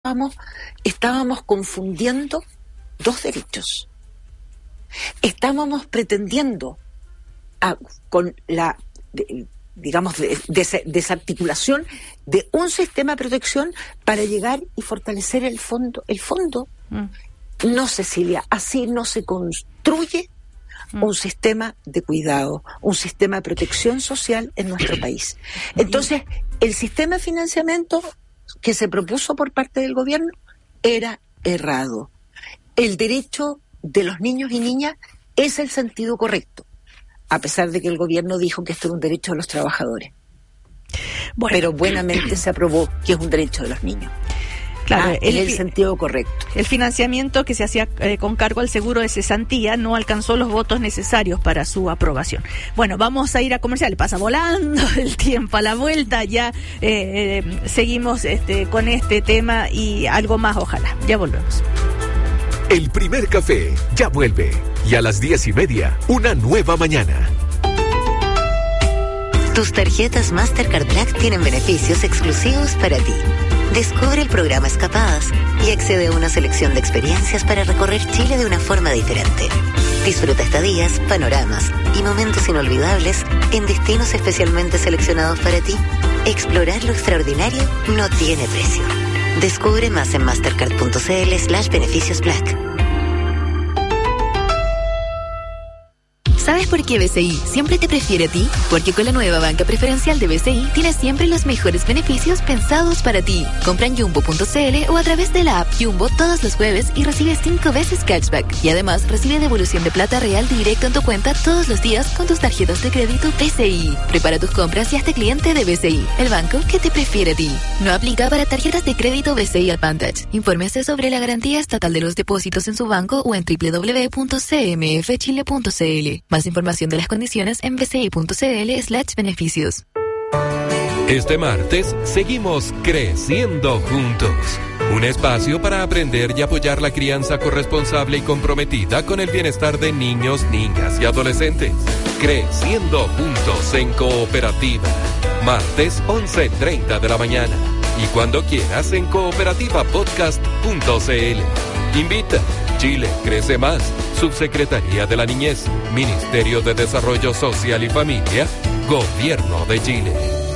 estábamos confundiendo dos derechos. Estábamos pretendiendo con la desarticulación de un sistema de protección para llegar y fortalecer el fondo. El fondo, no, Cecilia, así no se construye un sistema de cuidado, un sistema de protección social en nuestro país. Entonces, el sistema de financiamiento que se propuso por parte del gobierno era errado. El derecho de los niños y niñas es el sentido correcto, a pesar de que el gobierno dijo que esto era un derecho de los trabajadores. Bueno, pero buenamente se aprobó que es un derecho de los niños. Claro, en el sentido correcto. El financiamiento que se hacía con cargo al seguro de cesantía no alcanzó los votos necesarios para su aprobación. Bueno, vamos a ir a comercial. Pasa volando el tiempo. A la vuelta ya seguimos con este tema y algo más, ojalá. Ya volvemos. El primer café ya vuelve. Y a las 10:30, una nueva mañana. Tus tarjetas Mastercard Black tienen beneficios exclusivos para ti. Descubre el programa Escapadas y accede a una selección de experiencias para recorrer Chile de una forma diferente. Disfruta estadías, panoramas y momentos inolvidables en destinos especialmente seleccionados para ti. Explorar lo extraordinario no tiene precio. Descubre más en mastercard.cl/beneficios Black. ¿Sabes por qué BCI siempre te prefiere a ti? Porque con la nueva banca preferencial de BCI tienes siempre los mejores beneficios pensados para ti. Compra en Jumbo.cl o a través de la app Jumbo todos los jueves y recibe 5 veces cashback. Y además recibe devolución de plata real directo en tu cuenta todos los días con tus tarjetas de crédito BCI. Prepara tus compras y hazte cliente de BCI, el banco que te prefiere a ti. No aplica para tarjetas de crédito BCI Advantage. Infórmese sobre la garantía estatal de los depósitos en su banco o en www.cmfchile.cl. Más información de las condiciones en bci.cl/beneficios. Este martes seguimos creciendo juntos. Un espacio para aprender y apoyar la crianza corresponsable y comprometida con el bienestar de niños, niñas y adolescentes. Creciendo juntos en cooperativa. Martes 11:30 de la mañana. Y cuando quieras en cooperativapodcast.cl. Invita. Chile crece más. Subsecretaría de la Niñez, Ministerio de Desarrollo Social y Familia, Gobierno de Chile.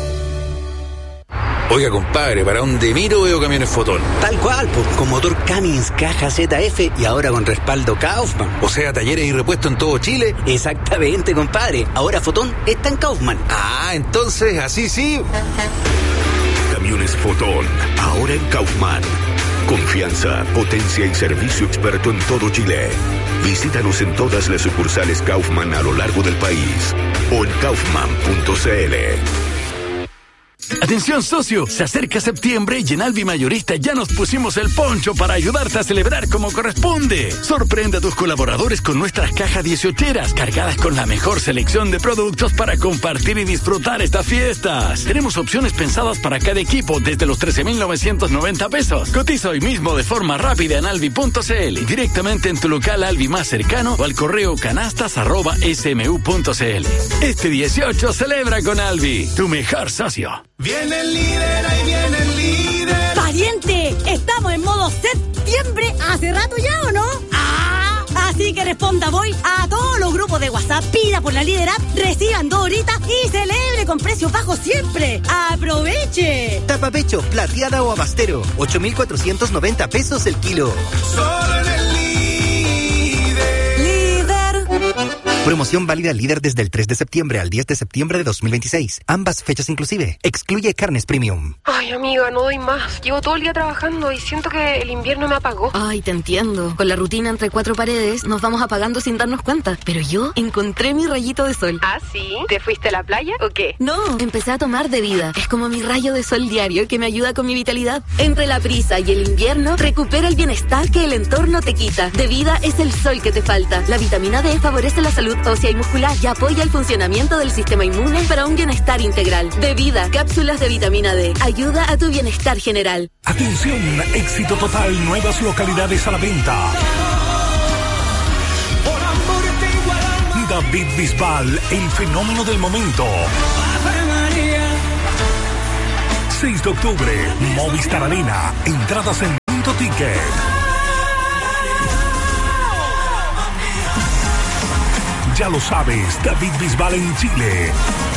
Oiga, compadre, ¿para dónde miro veo camiones Fotón? Tal cual, pues, con motor Cummins, caja ZF y ahora con respaldo Kaufman. O sea, talleres y repuestos en todo Chile. Exactamente, compadre. Ahora Fotón está en Kaufman. Ah, entonces, así sí. Camiones Fotón, ahora en Kaufman. Confianza, potencia y servicio experto en todo Chile. Visítanos en todas las sucursales Kaufman a lo largo del país o en kaufman.cl. Atención, socio, se acerca septiembre y en Alvi Mayorista ya nos pusimos el poncho para ayudarte a celebrar como corresponde. Sorprende a tus colaboradores con nuestras cajas 18eras cargadas con la mejor selección de productos para compartir y disfrutar estas fiestas. Tenemos opciones pensadas para cada equipo desde los 13,990 pesos. Cotiza hoy mismo de forma rápida en alvi.cl, directamente en tu local Alvi más cercano o al correo canastas@smu.cl. Este 18 celebra con Alvi, tu mejor socio. Viene el líder, ahí viene el líder. ¡Pariente! ¿Estamos en modo septiembre hace rato ya o no? ¡Ah! Así que responda voy a todos los grupos de WhatsApp, pida por la líder app, reciban 2 horitas y celebre con precios bajos siempre. ¡Aproveche! Tapa pecho, plateada o abastero, 8,490 pesos el kilo. Solo en el líder. Promoción válida líder desde el 3 de septiembre al 10 de septiembre de 2026. Ambas fechas inclusive. Excluye carnes premium. Ay, amiga, no doy más. Llevo todo el día trabajando y siento que el invierno me apagó. Ay, te entiendo. Con la rutina entre 4 paredes nos vamos apagando sin darnos cuenta. Pero yo encontré mi rayito de sol. ¿Ah, sí? ¿Te fuiste a la playa o qué? No, empecé a tomar de vida. Es como mi rayo de sol diario que me ayuda con mi vitalidad. Entre la prisa y el invierno, recupera el bienestar que el entorno te quita. De vida es el sol que te falta. La vitamina D favorece la salud ósea y muscular y apoya el funcionamiento del sistema inmune para un bienestar integral. De vida, cápsulas de vitamina D. Ayuda a tu bienestar general. Atención, éxito total, nuevas localidades a la venta. David Bisbal, el fenómeno del momento. 6 de octubre, Movistar Arena. Entradas en Ticket. Ya lo sabes, David Bisbal en Chile.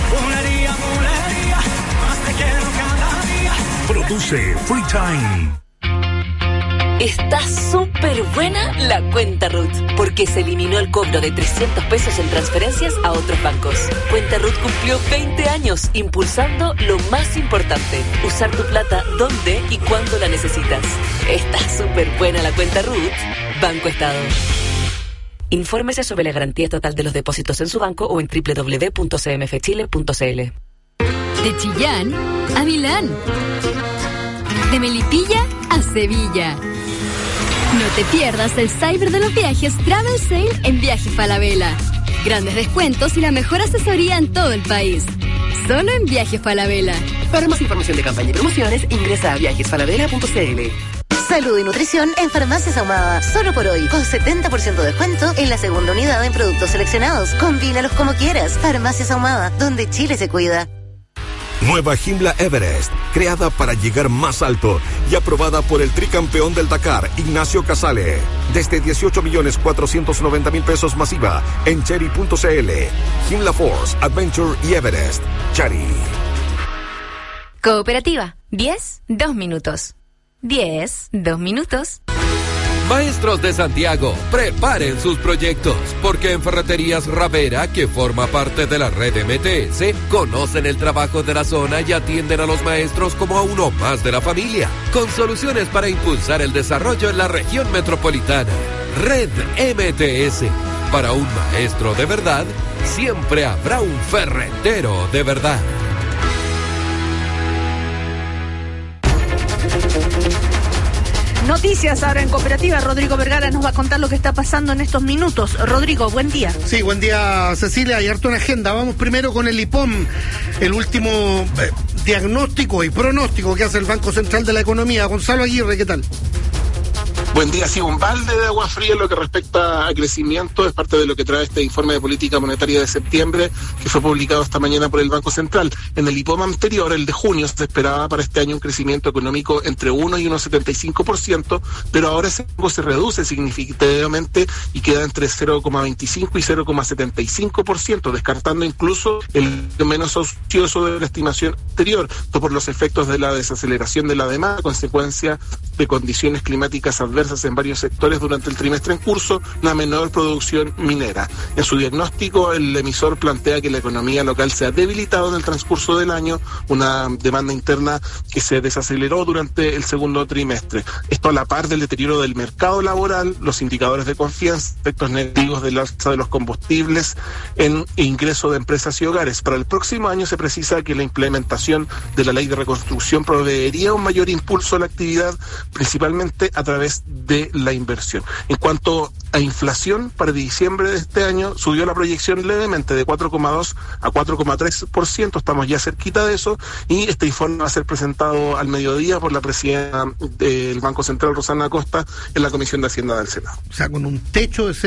Produce Free Time. Está súper buena la cuenta Ruth, porque se eliminó el cobro de 300 pesos en transferencias a otros bancos. Cuenta Ruth cumplió 20 años impulsando lo más importante, usar tu plata donde y cuando la necesitas. Está súper buena la cuenta Ruth. Banco Estado. Infórmese sobre la garantía total de los depósitos en su banco o en www.cmfchile.cl. De Chillán a Milán. De Melipilla a Sevilla. No te pierdas el Cyber de los Viajes Travel Sale en Viaje Falabella. Grandes descuentos y la mejor asesoría en todo el país. Solo en Viaje Falabella. Para más información de campaña y promociones, ingresa a viajesfalabella.cl. Salud y nutrición en Farmacias Ahumada. Solo por hoy, con 70% de descuento en la segunda unidad en productos seleccionados. Combínalos como quieras. Farmacias Ahumada, donde Chile se cuida. Nueva Jimla Everest, creada para llegar más alto y aprobada por el tricampeón del Dakar, Ignacio Casale. Desde 18.490.000 pesos masiva en Cherry.cl. Jimla Force, Adventure y Everest. Cherry. Cooperativa. 10, 2 minutos. 10, 2 minutos. Maestros de Santiago, preparen sus proyectos, porque en Ferreterías Ravera, que forma parte de la red MTS, conocen el trabajo de la zona y atienden a los maestros como a uno más de la familia, con soluciones para impulsar el desarrollo en la región metropolitana. Red MTS. Para un maestro de verdad, siempre habrá un ferretero de verdad. Noticias ahora en Cooperativa. Rodrigo Vergara nos va a contar lo que está pasando en estos minutos. Rodrigo, buen día. Sí, buen día, Cecilia. Hay harto en agenda. Vamos primero con el IPOM, el último diagnóstico y pronóstico que hace el Banco Central de la Economía. Gonzalo Aguirre, ¿qué tal? Buen día, sí, un balde de agua fría en lo que respecta a crecimiento, es parte de lo que trae este informe de política monetaria de septiembre, que fue publicado esta mañana por el Banco Central. En el IPOM anterior, el de junio, se esperaba para este año un crecimiento económico entre 1 y 1,75%, pero ahora ese rango se reduce significativamente y queda entre 0,25 y 0,75%, descartando incluso el menos auspicioso de la estimación anterior, por los efectos de la desaceleración de la demanda, consecuencia de condiciones climáticas adversas en varios sectores durante el trimestre en curso, una menor producción minera. En su diagnóstico, el emisor plantea que la economía local se ha debilitado en el transcurso del año, una demanda interna que se desaceleró durante el segundo trimestre. Esto a la par del deterioro del mercado laboral, los indicadores de confianza, efectos negativos del alza de los combustibles en ingreso de empresas y hogares. Para el próximo año se precisa que la implementación de la ley de reconstrucción proveería un mayor impulso a la actividad, principalmente a través de la inversión. En cuanto a inflación, para diciembre de este año subió la proyección levemente de 4,2 a 4,3%, estamos ya cerquita de eso, y este informe va a ser presentado al mediodía por la presidenta del Banco Central, Rosana Acosta, en la Comisión de Hacienda del Senado. O sea, con un techo de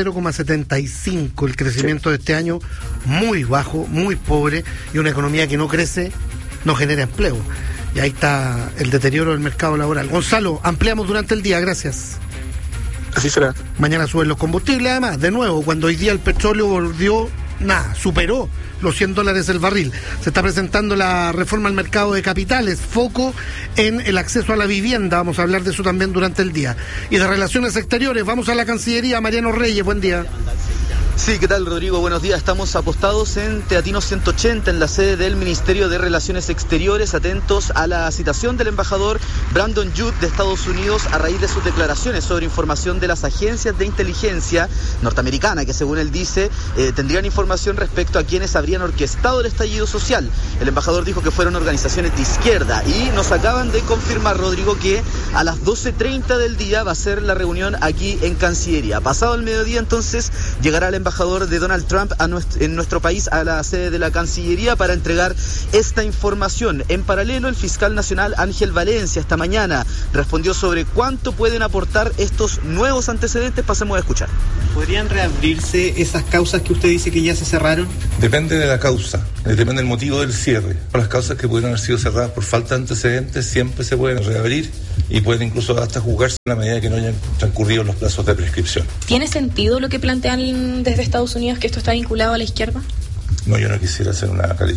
0,75 el crecimiento de este año, muy bajo, muy pobre, y una economía que no crece, no genera empleo. Y ahí está el deterioro del mercado laboral. Gonzalo, ampliamos durante el día, gracias. Así será. Mañana suben los combustibles, además, de nuevo, cuando hoy día el petróleo volvió, superó los $100 el barril. Se está presentando la reforma al mercado de capitales, foco en el acceso a la vivienda, vamos a hablar de eso también durante el día. Y de relaciones exteriores, vamos a la Cancillería. Mariano Reyes, buen día. Sí, ¿qué tal, Rodrigo? Buenos días. Estamos apostados en Teatino 180, en la sede del Ministerio de Relaciones Exteriores, atentos a la citación del embajador Brandon Judd de Estados Unidos a raíz de sus declaraciones sobre información de las agencias de inteligencia norteamericana, que según él dice, tendrían información respecto a quienes habrían orquestado el estallido social. El embajador dijo que fueron organizaciones de izquierda y nos acaban de confirmar, Rodrigo, que a las 12:30 del día va a ser la reunión aquí en Cancillería. Pasado el mediodía, entonces, llegará el embajador de Donald Trump en nuestro país a la sede de la Cancillería para entregar esta información. En paralelo, el fiscal nacional Ángel Valencia esta mañana respondió sobre cuánto pueden aportar estos nuevos antecedentes. Pasemos a escuchar. ¿Podrían reabrirse esas causas que usted dice que ya se cerraron? Depende de la causa, depende del motivo del cierre. Las causas que pudieron haber sido cerradas por falta de antecedentes siempre se pueden reabrir y puede incluso hasta juzgarse a la medida que no hayan transcurrido los plazos de prescripción. ¿Tiene sentido lo que plantean desde Estados Unidos, que esto está vinculado a la izquierda? No, yo no quisiera hacer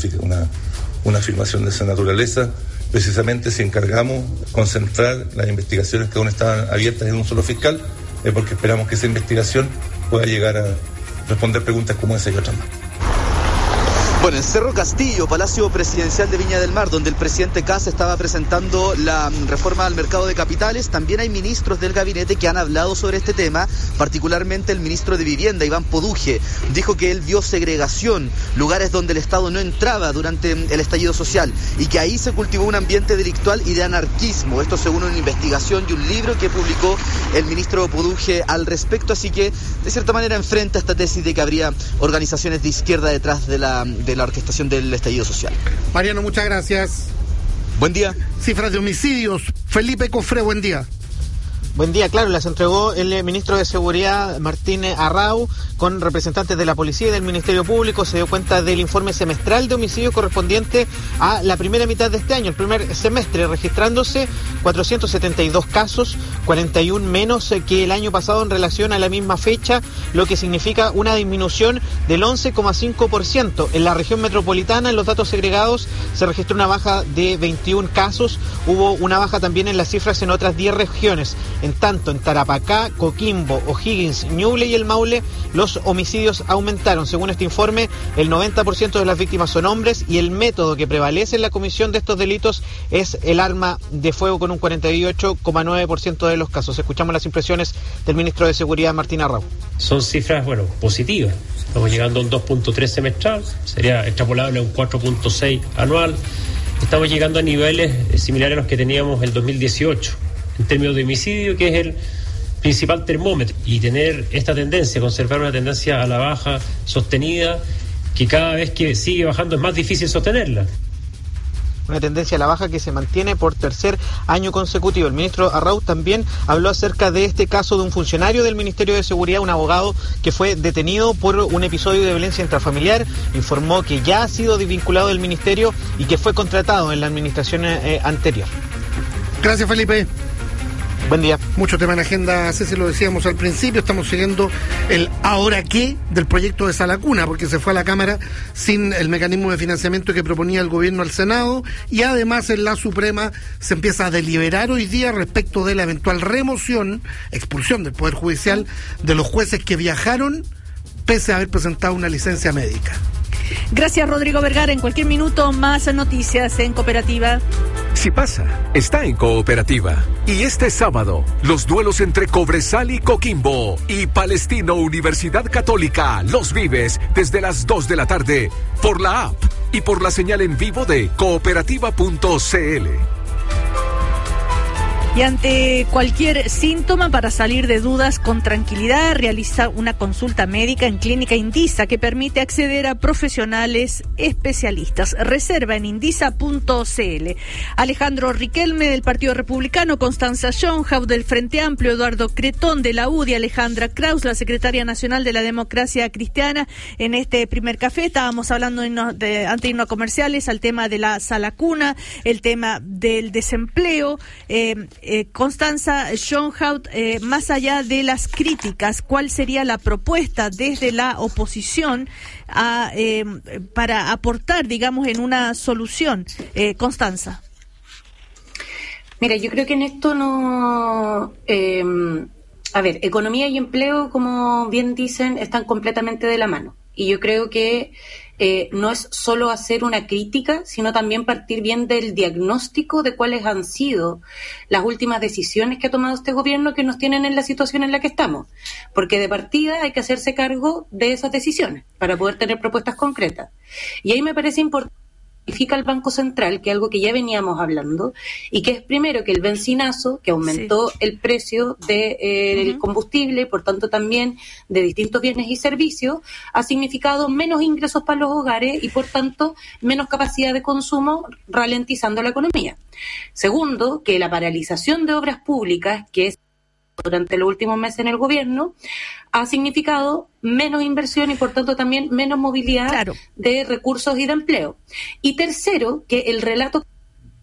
una afirmación de esa naturaleza. Precisamente si encargamos concentrar las investigaciones que aún están abiertas en un solo fiscal, es porque esperamos que esa investigación pueda llegar a responder preguntas como esa y otras más. Bueno, en Cerro Castillo, Palacio Presidencial de Viña del Mar, donde el presidente Kast estaba presentando la reforma al mercado de capitales, también hay ministros del gabinete que han hablado sobre este tema, particularmente el ministro de Vivienda, Iván Poduje. Dijo que él vio segregación, lugares donde el Estado no entraba durante el estallido social, y que ahí se cultivó un ambiente delictual y de anarquismo. Esto según una investigación y un libro que publicó el ministro Poduje al respecto, así que de cierta manera enfrenta esta tesis de que habría organizaciones de izquierda detrás de la orquestación del estallido social. Mariano, muchas gracias. Buen día. Cifras de homicidios. Felipe Cofré, buen día. Buen día, claro, las entregó el ministro de Seguridad, Martín Arrau, con representantes de la policía y del Ministerio Público. Se dio cuenta del informe semestral de homicidio correspondiente a la primera mitad de este año, el primer semestre, registrándose 472 casos, 41 menos que el año pasado en relación a la misma fecha, lo que significa una disminución del 11,5%. En la región metropolitana, en los datos segregados, se registró una baja de 21 casos. Hubo una baja también en las cifras en otras 10 regiones. En tanto, en Tarapacá, Coquimbo, O'Higgins, Ñuble y el Maule, los homicidios aumentaron. Según este informe, el 90% de las víctimas son hombres y el método que prevalece en la comisión de estos delitos es el arma de fuego, con un 48,9% de los casos. Escuchamos las impresiones del ministro de Seguridad, Martín Arrau. Son cifras, positivas. Estamos llegando a un 2.3 semestral, sería extrapolable a un 4.6 anual. Estamos llegando a niveles similares a los que teníamos el 2018. En términos de homicidio, que es el principal termómetro, y tener esta tendencia, conservar una tendencia a la baja sostenida, que cada vez que sigue bajando es más difícil sostenerla. Una tendencia a la baja que se mantiene por tercer año consecutivo. El ministro Arrau también habló acerca de este caso de un funcionario del Ministerio de Seguridad, un abogado que fue detenido por un episodio de violencia intrafamiliar. Informó que ya ha sido desvinculado del ministerio y que fue contratado en la administración anterior. Gracias, Felipe. Buen día. Mucho tema en agenda, Ceci, lo decíamos al principio, estamos siguiendo el ahora qué del proyecto de Salacuna, porque se fue a la Cámara sin el mecanismo de financiamiento que proponía el gobierno al Senado, y además en la Suprema se empieza a deliberar hoy día respecto de la eventual remoción, expulsión del Poder Judicial de los jueces que viajaron pese a haber presentado una licencia médica. Gracias, Rodrigo Vergara. En cualquier minuto, más noticias en Cooperativa. Si pasa, está en Cooperativa. Y este sábado, los duelos entre Cobresal y Coquimbo y Palestino Universidad Católica los vives desde las 2 de la tarde por la app y por la señal en vivo de cooperativa.cl. Y ante cualquier síntoma, para salir de dudas con tranquilidad, realiza una consulta médica en Clínica Indisa, que permite acceder a profesionales especialistas. Reserva en indisa.cl. Alejandro Riquelme del Partido Republicano, Constanza Schoenhaus del Frente Amplio, Eduardo Cretón de la UDI, Alejandra Kraus, la secretaria nacional de la Democracia Cristiana. En este primer café estábamos hablando antes de irnos a comerciales, al tema de la Salacuna, el tema del desempleo. Constanza Schoenhaus, más allá de las críticas, ¿cuál sería la propuesta desde la oposición para aportar, digamos, en una solución? Constanza. Mira, yo creo que en esto no... economía y empleo, como bien dicen, están completamente de la mano. Y yo creo que no es solo hacer una crítica, sino también partir bien del diagnóstico de cuáles han sido las últimas decisiones que ha tomado este gobierno que nos tienen en la situación en la que estamos. Porque de partida hay que hacerse cargo de esas decisiones para poder tener propuestas concretas. Y ahí me parece importante el Banco Central, que es algo que ya veníamos hablando, y que es primero que el bencinazo, que aumentó el precio del combustible, por tanto también de distintos bienes y servicios, ha significado menos ingresos para los hogares y por tanto menos capacidad de consumo, ralentizando la economía. Segundo, que la paralización de obras públicas, que es durante los últimos meses en el gobierno, ha significado menos inversión y por tanto también menos movilidad de recursos y de empleo. Y tercero, que el relato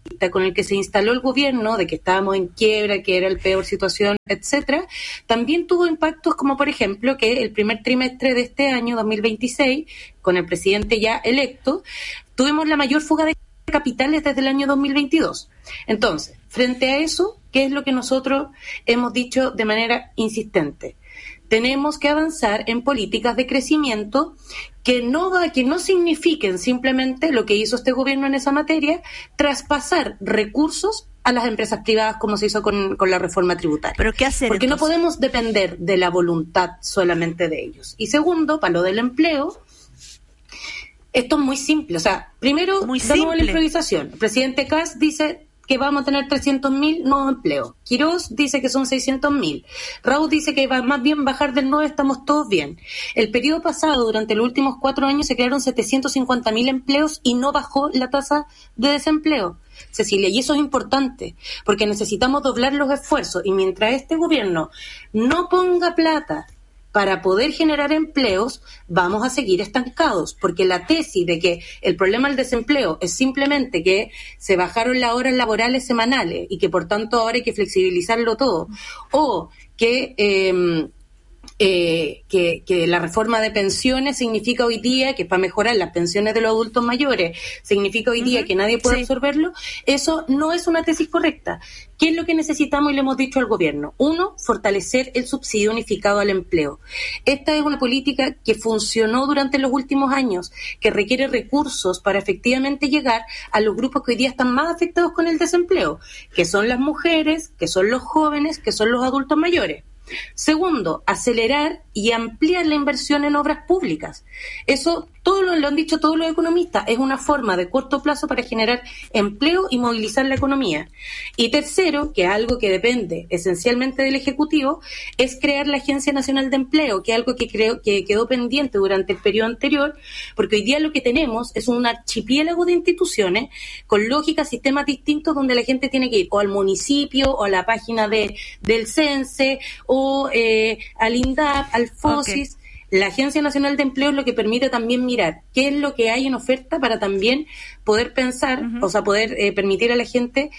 con el que se instaló el gobierno, de que estábamos en quiebra, que era la peor situación, etcétera, también tuvo impactos como, por ejemplo, que el primer trimestre de este año, 2026, con el presidente ya electo, tuvimos la mayor fuga de capitales desde el año 2022. Entonces, frente a eso, ¿qué es lo que nosotros hemos dicho de manera insistente? Tenemos que avanzar en políticas de crecimiento que no signifiquen simplemente lo que hizo este gobierno en esa materia, traspasar recursos a las empresas privadas como se hizo con la reforma tributaria. ¿Pero qué hacer? Porque entonces no podemos depender de la voluntad solamente de ellos. Y segundo, para lo del empleo, esto es muy simple. O sea, primero, damos la improvisación. El presidente Kast dice que vamos a tener 300.000 nuevos empleos. Quirós dice que son 600.000. Raúl dice que va más bien bajar del 9, estamos todos bien. El periodo pasado, durante los últimos 4 años, se crearon 750.000 empleos y no bajó la tasa de desempleo, Cecilia, y eso es importante, porque necesitamos doblar los esfuerzos, y mientras este gobierno no ponga plata para poder generar empleos, vamos a seguir estancados, porque la tesis de que el problema del desempleo es simplemente que se bajaron las horas laborales semanales y que por tanto ahora hay que flexibilizarlo todo, o que la reforma de pensiones significa hoy día que para mejorar las pensiones de los adultos mayores significa hoy día que nadie puede absorberlo, eso no es una tesis correcta. ¿Qué es lo que necesitamos y le hemos dicho al gobierno? 1, fortalecer el subsidio unificado al empleo. Esta es una política que funcionó durante los últimos años, que requiere recursos para efectivamente llegar a los grupos que hoy día están más afectados con el desempleo, que son las mujeres, que son los jóvenes, que son los adultos mayores. Segundo, acelerar y ampliar la inversión en obras públicas. Eso todo lo han dicho todos los economistas, es una forma de corto plazo para generar empleo y movilizar la economía. Y tercero, que es algo que depende esencialmente del Ejecutivo, es crear la Agencia Nacional de Empleo, que es algo que creo que quedó pendiente durante el periodo anterior, porque hoy día lo que tenemos es un archipiélago de instituciones con lógicas, sistemas distintos, donde la gente tiene que ir o al municipio o a la página del CENSE o al INDAP, al FOSIS. Okay. La Agencia Nacional de Empleo es lo que permite también mirar qué es lo que hay en oferta para también poder pensar, o sea, poder permitir a la gente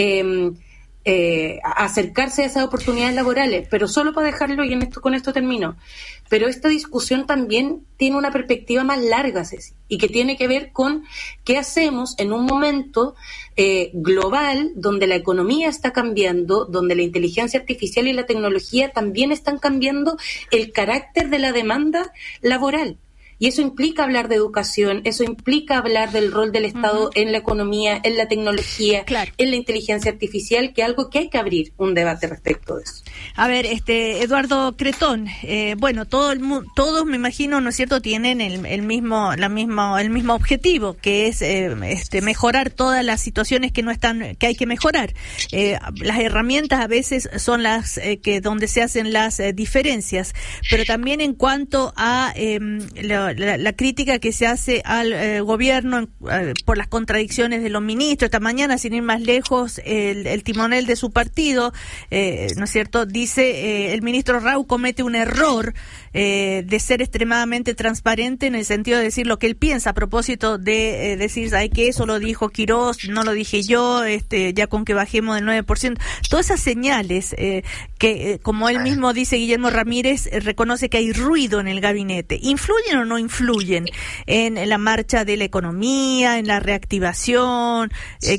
acercarse a esas oportunidades laborales, pero solo para dejarlo, y con esto termino. Pero esta discusión también tiene una perspectiva más larga, Ceci, y que tiene que ver con qué hacemos en un momento global donde la economía está cambiando, donde la inteligencia artificial y la tecnología también están cambiando el carácter de la demanda laboral. Y eso implica hablar de educación, eso implica hablar del rol del Estado en la economía, en la tecnología, en la inteligencia artificial, que es algo que hay que abrir un debate respecto de eso. A ver, Eduardo Cretón, bueno, todos me imagino, ¿no es cierto?, tienen el mismo objetivo, que es mejorar todas las situaciones que no están, que hay que mejorar. Las herramientas a veces son las donde se hacen las diferencias, pero también en cuanto a la crítica que se hace al gobierno por las contradicciones de los ministros. Esta mañana, sin ir más lejos, el timonel de su partido, ¿no es cierto?, dice el ministro Raúl comete un error de ser extremadamente transparente en el sentido de decir lo que él piensa a propósito de decir, ay, que eso lo dijo Quirós, no lo dije yo, ya con que bajemos del 9%. Todas esas señales que, como él mismo dice, Guillermo Ramírez, reconoce que hay ruido en el gabinete. ¿Influyen o no influyen en la marcha de la economía, en la reactivación?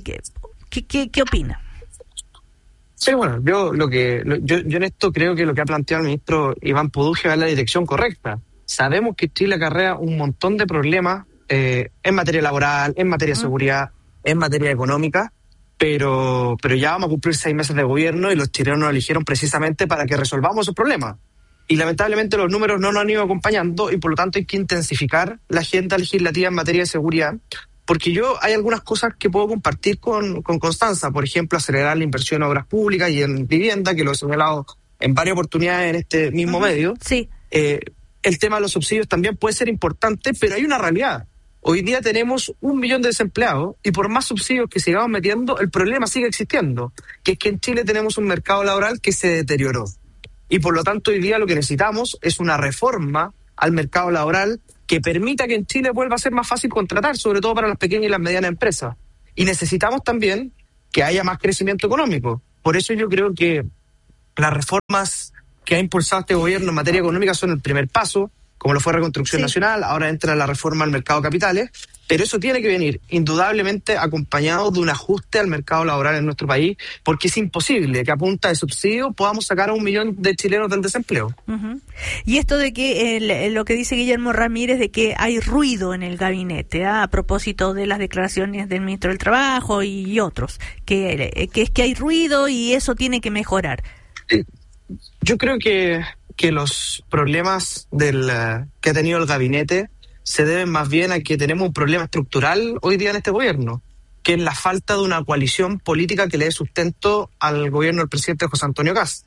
¿Qué opina? Sí, bueno, yo en esto creo que lo que ha planteado el ministro Iván Produje va en la dirección correcta. Sabemos que Chile acarrea un montón de problemas en materia laboral, en materia de seguridad, en materia económica, pero ya vamos a cumplir 6 meses de gobierno y los chilenos nos eligieron precisamente para que resolvamos esos problemas. Y lamentablemente los números no nos han ido acompañando y por lo tanto hay que intensificar la agenda legislativa en materia de seguridad, porque hay algunas cosas que puedo compartir con Constanza, por ejemplo, acelerar la inversión en obras públicas y en vivienda, que lo he señalado en varias oportunidades en este mismo medio. Sí. El tema de los subsidios también puede ser importante, pero hay una realidad. Hoy día tenemos 1 millón de desempleados y por más subsidios que sigamos metiendo, el problema sigue existiendo, que es que en Chile tenemos un mercado laboral que se deterioró. Y por lo tanto hoy día lo que necesitamos es una reforma al mercado laboral que permita que en Chile vuelva a ser más fácil contratar, sobre todo para las pequeñas y las medianas empresas. Y necesitamos también que haya más crecimiento económico. Por eso yo creo que las reformas que ha impulsado este gobierno en materia económica son el primer paso, como lo fue Reconstrucción Nacional, ahora entra la reforma al mercado de capitales, pero eso tiene que venir indudablemente acompañado de un ajuste al mercado laboral en nuestro país, porque es imposible que a punta de subsidio podamos sacar a 1 millón de chilenos del desempleo. Uh-huh. Y esto de que lo que dice Guillermo Ramírez de que hay ruido en el gabinete, a propósito de las declaraciones del ministro del Trabajo y otros, que es que hay ruido y eso tiene que mejorar. Yo creo que los problemas que ha tenido el gabinete se deben más bien a que tenemos un problema estructural hoy día en este gobierno, que es la falta de una coalición política que le dé sustento al gobierno del presidente José Antonio Kast.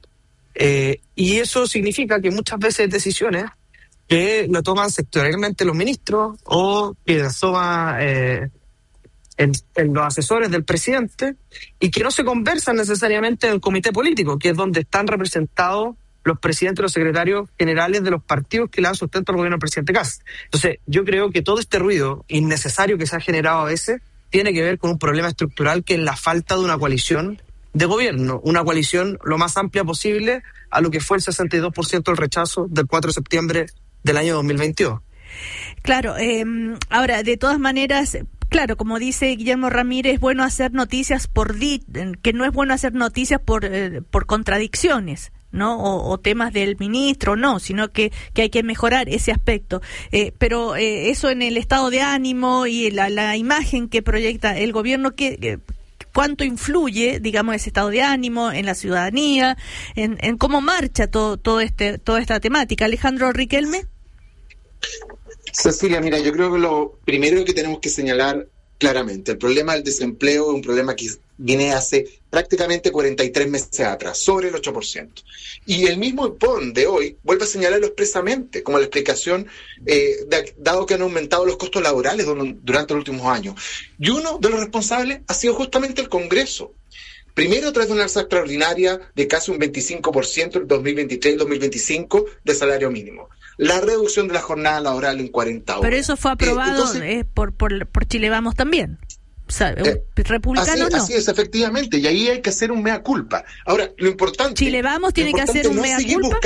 Y eso significa que muchas veces decisiones que lo toman sectorialmente los ministros o que las toma en los asesores del presidente y que no se conversan necesariamente en el comité político, que es donde están representados los presidentes y los secretarios generales de los partidos que le dan sustento al gobierno del presidente Kast. Entonces, yo creo que todo este ruido innecesario que se ha generado a veces tiene que ver con un problema estructural que es la falta de una coalición de gobierno, una coalición lo más amplia posible a lo que fue el 62% del rechazo del 4 de septiembre del año 2022. Claro, ahora, de todas maneras, claro, como dice Guillermo Ramírez, es bueno hacer noticias que no es bueno hacer noticias por contradicciones, ¿no? O temas del ministro, no, sino que hay que mejorar ese aspecto. Pero eso en el estado de ánimo y la imagen que proyecta el gobierno, ¿cuánto influye, digamos, ese estado de ánimo en la ciudadanía, en cómo marcha toda esta temática? Alejandro Riquelme. Cecilia, mira, yo creo que lo primero que tenemos que señalar claramente, el problema del desempleo es un problema que viene hace prácticamente 43 meses atrás, sobre el 8%. Y el mismo IPON de hoy vuelve a señalarlo expresamente, como la explicación, dado que han aumentado los costos laborales durante los últimos años. Y uno de los responsables ha sido justamente el Congreso. Primero, a través de una alza extraordinaria de casi un 25% en 2023 y 2025 de salario mínimo. La reducción de la jornada laboral en 40 horas. Pero eso fue aprobado por Chile Vamos también. O sea, republicanos no. Así es, efectivamente, y ahí hay que hacer un mea culpa. Ahora, lo importante... ¿Chile Vamos tiene que hacer un mea culpa?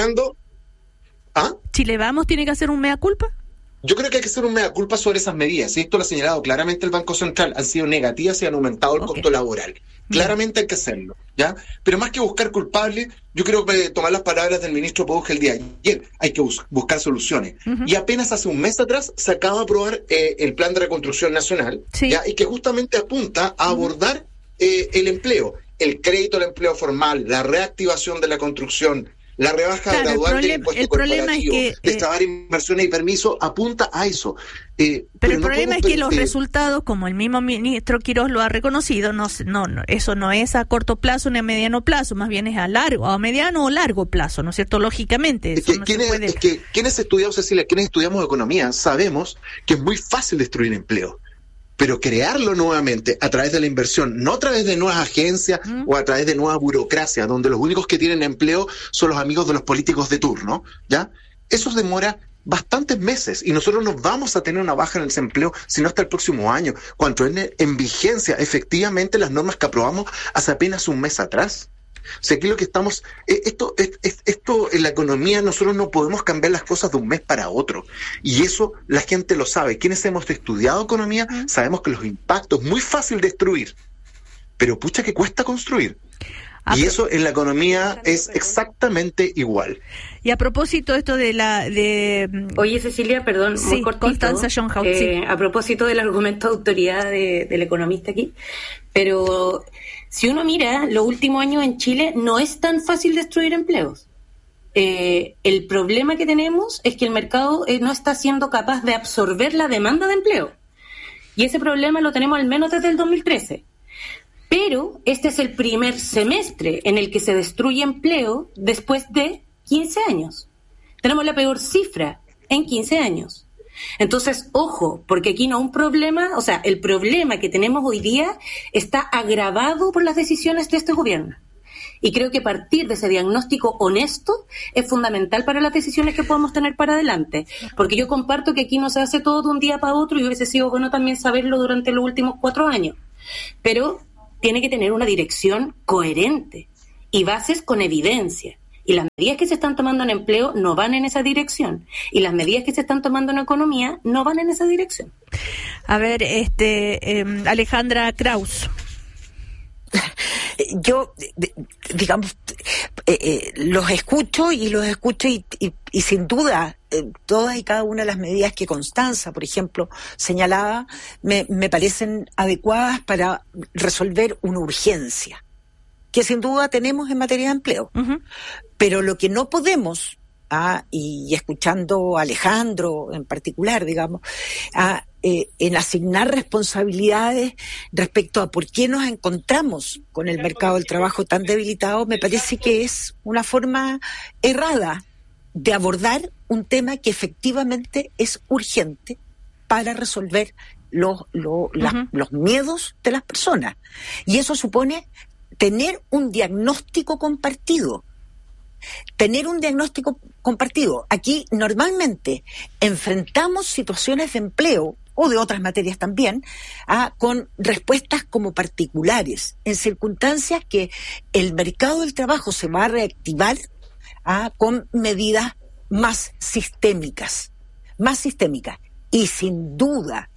¿Chile Vamos tiene que hacer un mea culpa? Yo creo que hay que hacer un mea culpa sobre esas medidas. Y esto lo ha señalado claramente el Banco Central. Han sido negativas y han aumentado el costo laboral. Claramente hay que hacerlo, ¿ya? Pero más que buscar culpables, yo creo que tomar las palabras del ministro Poduje el día de ayer, hay que buscar soluciones. Uh-huh. Y apenas hace un mes atrás se acaba de aprobar el Plan de Reconstrucción Nacional, ¿ya? Y que justamente apunta a abordar el empleo, el crédito al empleo formal, la reactivación de la construcción, la rebaja gradual del impuesto corporativo, destrabar inversiones y permisos, apunta a eso. Pero el problema es que los resultados, como el mismo ministro Quirós lo ha reconocido, eso no es a corto plazo ni a mediano plazo, más bien es a mediano o largo plazo, ¿no es cierto? Lógicamente. ¿Quiénes estudiamos, Cecilia, quienes estudiamos economía, sabemos que es muy fácil destruir empleo? Pero crearlo nuevamente a través de la inversión, no a través de nuevas agencias o a través de nueva burocracia, donde los únicos que tienen empleo son los amigos de los políticos de turno, ¿ya? Eso demora bastantes meses y nosotros no vamos a tener una baja en el desempleo sino hasta el próximo año, cuando en vigencia efectivamente las normas que aprobamos hace apenas un mes atrás. O sea, aquí lo que estamos... Esto en la economía nosotros no podemos cambiar las cosas de un mes para otro. Y eso la gente lo sabe. Quienes hemos estudiado economía sabemos que los impactos es muy fácil destruir, pero pucha que cuesta construir. Y eso en la economía es exactamente igual. Y a propósito esto Oye, Cecilia, perdón, muy cortito. Constanza Schoenhaus, sí. A propósito del argumento de autoridad del economista aquí, pero si uno mira los últimos años en Chile, no es tan fácil destruir empleos. El problema que tenemos es que el mercado no está siendo capaz de absorber la demanda de empleo. Y ese problema lo tenemos al menos desde el 2013. Pero este es el primer semestre en el que se destruye empleo después de 15 años. Tenemos la peor cifra en 15 años. Entonces, ojo, porque aquí no hay un problema, o sea, el problema que tenemos hoy día está agravado por las decisiones de este gobierno. Y creo que partir de ese diagnóstico honesto es fundamental para las decisiones que podamos tener para adelante. Porque yo comparto que aquí no se hace todo de un día para otro y hubiese sido bueno también saberlo durante los últimos 4 años. Pero tiene que tener una dirección coherente y bases con evidencia. Y las medidas que se están tomando en empleo no van en esa dirección. Y las medidas que se están tomando en economía no van en esa dirección. A ver, Alejandra Kraus. Yo, digamos, los escucho y sin duda todas y cada una de las medidas que Constanza, por ejemplo, señalaba, me parecen adecuadas para resolver una urgencia que sin duda tenemos en materia de empleo. Uh-huh. Pero lo que no podemos, y escuchando a Alejandro en particular, digamos, en asignar responsabilidades respecto a por qué nos encontramos con el mercado del trabajo tan debilitado, me parece que es una forma errada de abordar un tema que efectivamente es urgente para resolver los miedos de las personas. Y eso supone tener un diagnóstico compartido. Aquí normalmente enfrentamos situaciones de empleo o de otras materias también, con respuestas como particulares, en circunstancias que el mercado del trabajo se va a reactivar con medidas más sistémicas, y sin duda,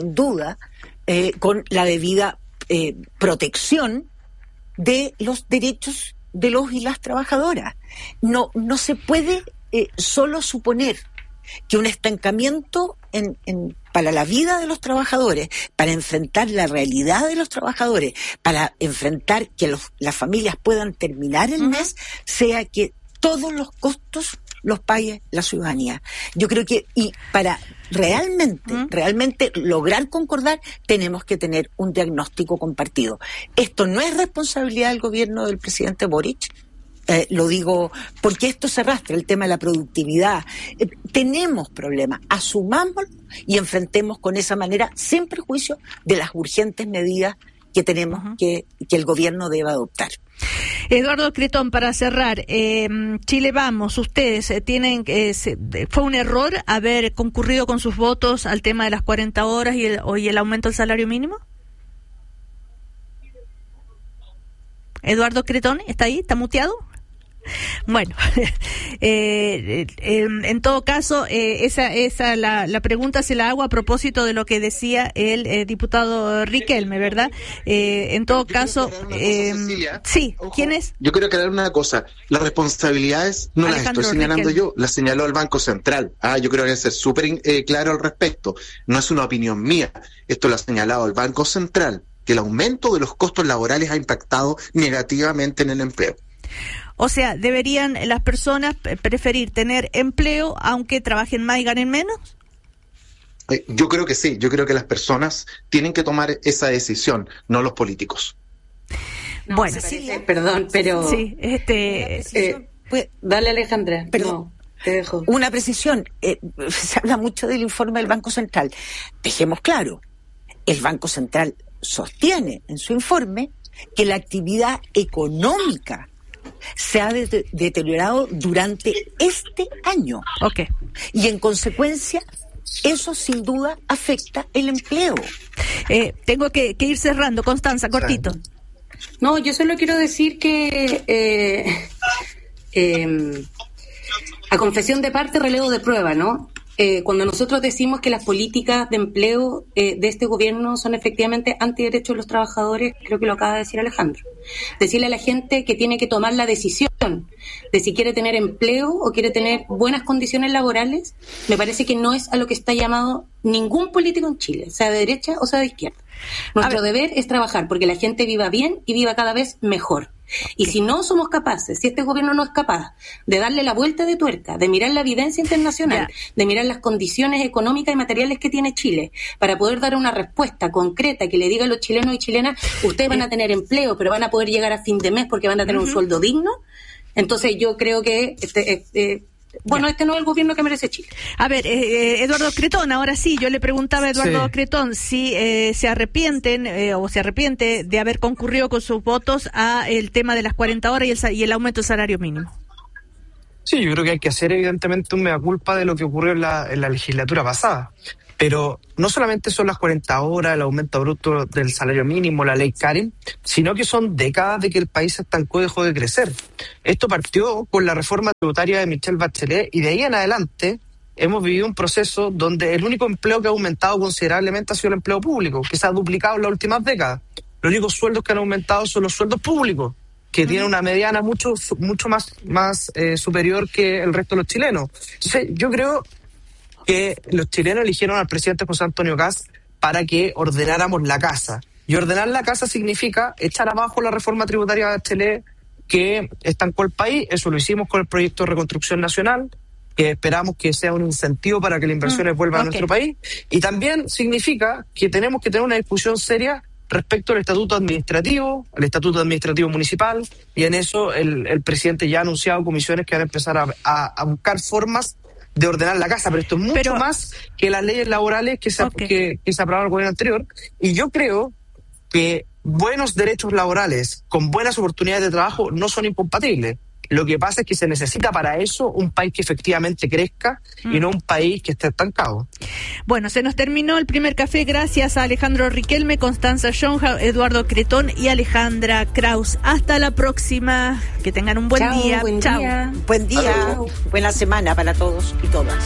con la debida protección de los derechos de los y las trabajadoras. No se puede solo suponer que un estancamiento para la vida de los trabajadores, para enfrentar la realidad de los trabajadores, para enfrentar que las familias puedan terminar el mes, sea que todos los costos los pague la ciudadanía. Yo creo que, y para realmente lograr concordar, tenemos que tener un diagnóstico compartido. Esto no es responsabilidad del gobierno del presidente Boric, lo digo porque esto se arrastra, el tema de la productividad. Tenemos problemas, asumámoslo y enfrentemos con esa manera, sin perjuicio de las urgentes medidas que tenemos que el gobierno debe adoptar. Eduardo Cretón, para cerrar, Chile Vamos, ustedes fue un error haber concurrido con sus votos al tema de las 40 horas y el aumento del salario mínimo. Eduardo Cretón, ¿está ahí? ¿Está muteado? Bueno, en todo caso, la pregunta se la hago a propósito de lo que decía el diputado Riquelme, ¿verdad? En todo caso, sí, ojo, ¿quién es? Yo quiero aclarar una cosa, las responsabilidades no Alejandro las estoy señalando Riquelme. Yo, las señaló el Banco Central. Yo creo que hay que ser súper claro al respecto. No es una opinión mía, esto lo ha señalado el Banco Central, que el aumento de los costos laborales ha impactado negativamente en el empleo. O sea, ¿deberían las personas preferir tener empleo aunque trabajen más y ganen menos? Yo creo que sí, yo creo que las personas tienen que tomar esa decisión, no los políticos. No, bueno, perdón, pero... Sí, dale, Alejandra. Perdón. No, te dejo. Una precisión. Se habla mucho del informe del Banco Central. Dejemos claro, el Banco Central sostiene en su informe que la actividad económica se ha deteriorado durante este año. Okay. Y en consecuencia, eso sin duda afecta el empleo. Tengo que ir cerrando. Constanza, cortito. No, yo solo quiero decir que a confesión de parte, relevo de prueba, ¿no? Cuando nosotros decimos que las políticas de empleo de este gobierno son efectivamente antiderechos de los trabajadores, creo que lo acaba de decir Alejandro. Decirle a la gente que tiene que tomar la decisión de si quiere tener empleo o quiere tener buenas condiciones laborales, me parece que no es a lo que está llamado ningún político en Chile, sea de derecha o sea de izquierda. Nuestro deber es trabajar porque la gente viva bien y viva cada vez mejor. Y si no somos capaces, si este gobierno no es capaz de darle la vuelta de tuerca, de mirar la evidencia internacional, de mirar las condiciones económicas y materiales que tiene Chile, para poder dar una respuesta concreta que le diga a los chilenos y chilenas, ustedes van a tener empleo, pero van a poder llegar a fin de mes porque van a tener un sueldo digno, entonces yo creo que este no es el gobierno que merece Chile. A ver, Eduardo Cretón, ahora sí, yo le preguntaba a Eduardo Cretón si se arrepienten o se arrepiente de haber concurrido con sus votos a el tema de las 40 horas y el aumento del salario mínimo. Sí, yo creo que hay que hacer evidentemente un mea culpa de lo que ocurrió en la legislatura pasada. Pero no solamente son las 40 horas, el aumento bruto del salario mínimo, la ley Karen, sino que son décadas de que el país se estancó y dejó de crecer. Esto partió con la reforma tributaria de Michelle Bachelet y de ahí en adelante hemos vivido un proceso donde el único empleo que ha aumentado considerablemente ha sido el empleo público, que se ha duplicado en las últimas décadas. Los únicos sueldos que han aumentado son los sueldos públicos, que tienen una mediana mucho más superior que el resto de los chilenos. Entonces, yo creo que los chilenos eligieron al presidente José Antonio Kast para que ordenáramos la casa. Y ordenar la casa significa echar abajo la reforma tributaria de Bachelet que estancó el país. Eso lo hicimos con el proyecto de reconstrucción nacional, que esperamos que sea un incentivo para que las inversiones vuelvan a nuestro país. Y también significa que tenemos que tener una discusión seria respecto al estatuto administrativo municipal, y en eso el presidente ya ha anunciado comisiones que van a empezar a buscar formas de ordenar la casa, pero esto es mucho más que las leyes laborales que se aprobaron en el gobierno anterior, y yo creo que buenos derechos laborales con buenas oportunidades de trabajo no son incompatibles. Lo que pasa es que se necesita para eso un país que efectivamente crezca y no un país que esté estancado. Bueno, se nos terminó el primer café. Gracias a Alejandro Riquelme, Constanza Jonja, Eduardo Cretón y Alejandra Kraus. Hasta la próxima. Que tengan un buen día. Chao. Buen día. Buena semana para todos y todas.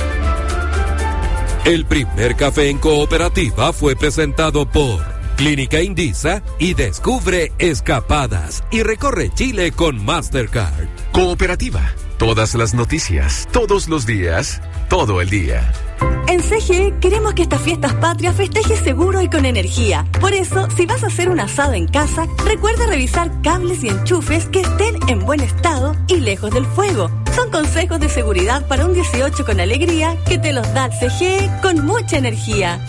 El primer café en Cooperativa fue presentado por Clínica Indisa y descubre escapadas y recorre Chile con Mastercard. Cooperativa. Todas las noticias, todos los días, todo el día. En CGE queremos que estas fiestas patrias festejes seguro y con energía. Por eso, si vas a hacer un asado en casa, recuerda revisar cables y enchufes que estén en buen estado y lejos del fuego. Son consejos de seguridad para un 18 con alegría que te los da el CGE con mucha energía.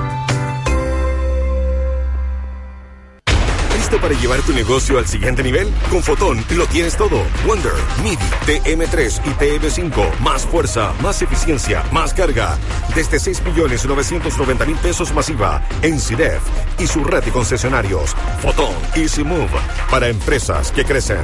¿Listo para llevar tu negocio al siguiente nivel? Con Fotón lo tienes todo. Wonder, MIDI, TM3 y TM5. Más fuerza, más eficiencia, más carga. Desde 6.990.000 pesos masiva en CIDEF y su red de concesionarios. Fotón Easy Move para empresas que crecen.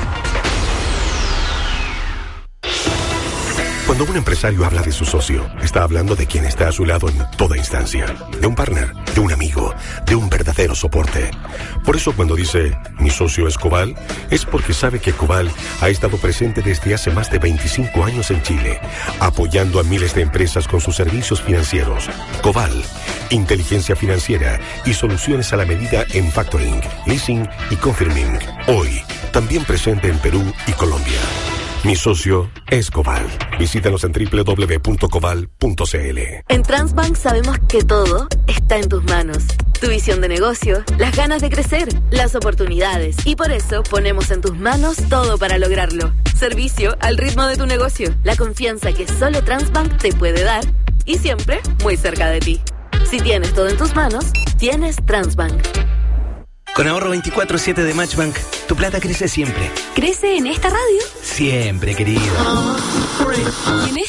Cuando un empresario habla de su socio, está hablando de quien está a su lado en toda instancia. De un partner, de un amigo, de un verdadero soporte. Por eso cuando dice, mi socio es Coval, es porque sabe que Coval ha estado presente desde hace más de 25 años en Chile, apoyando a miles de empresas con sus servicios financieros. Coval, inteligencia financiera y soluciones a la medida en factoring, leasing y confirming. Hoy, también presente en Perú y Colombia. Mi socio es Coval. Visítanos en www.coval.cl. En Transbank sabemos que todo está en tus manos. Tu visión de negocio, las ganas de crecer, las oportunidades. Y por eso ponemos en tus manos todo para lograrlo. Servicio al ritmo de tu negocio. La confianza que solo Transbank te puede dar. Y siempre muy cerca de ti. Si tienes todo en tus manos, tienes Transbank. Con ahorro 24/7 de Matchbank, tu plata crece siempre. ¿Crece en esta radio? Siempre, querido. ¿Y en esta?